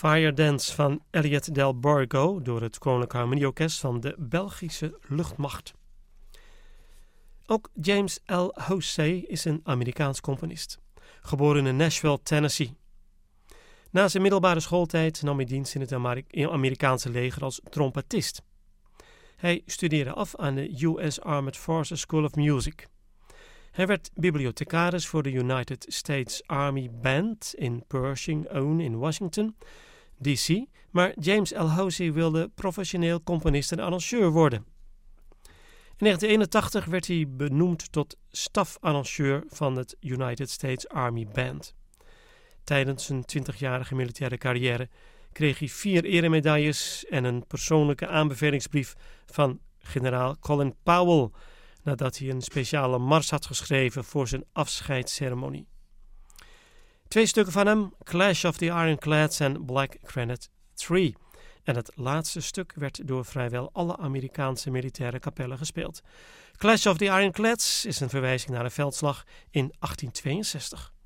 Fire Dance van Elliot Del Borgo door het Koninklijk Harmonieorkest van de Belgische Luchtmacht. Ook James L. Hosey is een Amerikaans componist, geboren in Nashville, Tennessee. Na zijn middelbare schooltijd nam hij dienst in het Amerikaanse leger als trompetist. Hij studeerde af aan de US Armed Forces School of Music. Hij werd bibliothecaris voor de United States Army Band in Pershing Own in Washington, D.C., maar James L. Hosey wilde professioneel componist en arrangeur worden. In 1981 werd hij benoemd tot stafarrangeur van het United States Army Band. Tijdens zijn 20-jarige militaire carrière kreeg hij 4 eremedailles en een persoonlijke aanbevelingsbrief van generaal Colin Powell, nadat hij een speciale mars had geschreven voor zijn afscheidsceremonie. 2 stukken van hem, Clash of the Ironclads en Black Granite Tree. En het laatste stuk werd door vrijwel alle Amerikaanse militaire kapellen gespeeld. Clash of the Ironclads is een verwijzing naar een veldslag in 1862.